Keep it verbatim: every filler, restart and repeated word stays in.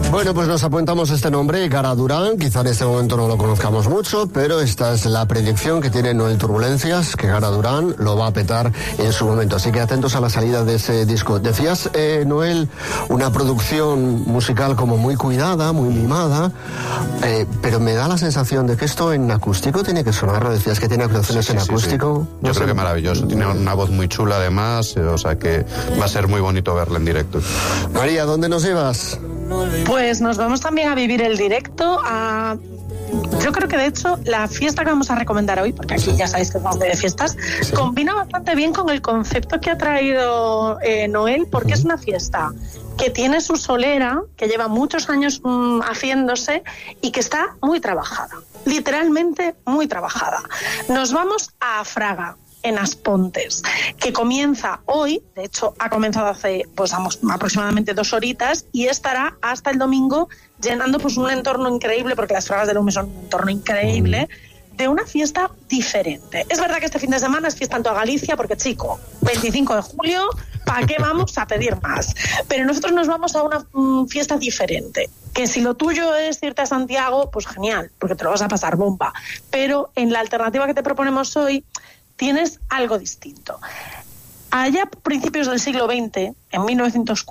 Bueno, pues nos apuntamos este nombre, Gara Durán. Quizá en este momento no lo conozcamos mucho, pero esta es la predicción que tiene Noel Turbulencias, que Gara Durán lo va a petar en su momento. Así que atentos a la salida de ese disco. Decías, eh, Noel, una producción musical como muy cuidada, muy mimada, eh, pero me da la sensación de que esto en acústico tiene que sonar. Decías que tiene actuaciones sí, sí, en sí, acústico. Sí. Yo no creo sé. que maravilloso. Tiene una voz muy chula además, eh, o sea que va a ser muy bonito verla en directo. María, ¿dónde nos llevas? Pues nos vamos también a vivir el directo, a... Yo creo que de hecho la fiesta que vamos a recomendar hoy, porque aquí ya sabéis que vamos de fiestas, sí. combina bastante bien con el concepto que ha traído eh, Noel, porque uh-huh. es una fiesta que tiene su solera, que lleva muchos años mmm, haciéndose y que está muy trabajada, literalmente muy trabajada. Nos vamos a Fraga, en Aspontes, que comienza hoy, de hecho ha comenzado hace pues aproximadamente dos horitas y estará hasta el domingo llenando pues un entorno increíble, porque las Fragas del Lume son un entorno increíble, de una fiesta diferente. Es verdad que este fin de semana es fiesta en toda Galicia, porque chico, veinticinco de julio, ¿para qué vamos a pedir más? Pero nosotros nos vamos a una um, fiesta diferente, que si lo tuyo es irte a Santiago, pues genial, porque te lo vas a pasar bomba, pero en la alternativa que te proponemos hoy tienes algo distinto. Allá a principios del siglo veinte, en mil novecientos